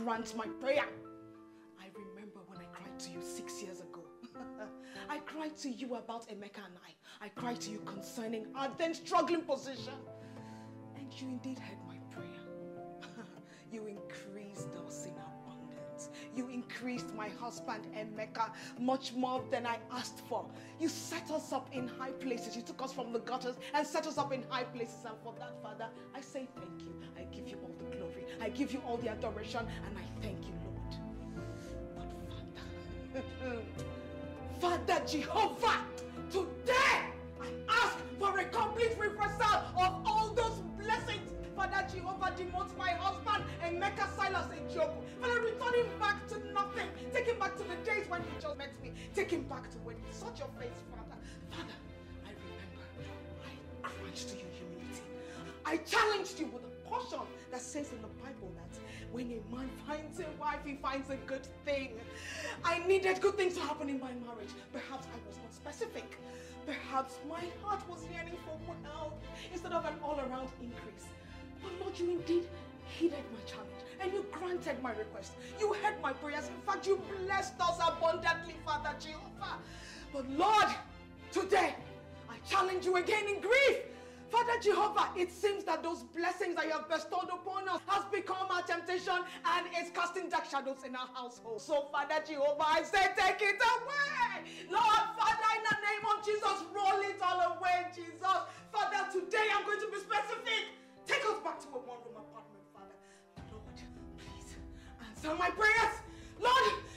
grant my prayer. I remember when I cried to you 6 years ago. I cried to you about Emeka and I cried to you concerning our then struggling position. And you indeed heard my prayer. You increased us in abundance. You increased my husband Emeka much more than I asked for. You set us up in high places. You took us from the gutters and set us up in high places. And for that, Father, I say thank you. I give you all the glory. I give you all the adoration. And I thank you, Lord. But Father, Father Jehovah, today I ask for a complete reversal of all those blessings. Father Jehovah, demote my husband and make a Silas a joke. Father, return him back to nothing. Take him back to the days when he just met me. Take him back to when he saw your face, Father. Father, I remember I cried to you humility. I challenged you with a portion that says in the Bible that when a man finds a wife, he finds a good thing. I needed good things to happen in my marriage. Perhaps I was not specific. Perhaps my heart was yearning for more help instead of an all-around increase. But Lord, you indeed heeded my challenge and you granted my request. You heard my prayers. In fact, you blessed us abundantly, Father Jehovah. But Lord, today I challenge you again in grief. Father Jehovah, it seems that those blessings that you have bestowed upon us has become our temptation and is casting dark shadows in our household. So Father Jehovah, I say take it away. Lord, Father, in the name of Jesus, roll it all away, Jesus. Father, today I'm going to be specific. Take us back to a one-room apartment, Father. Lord, please answer my prayers. Lord,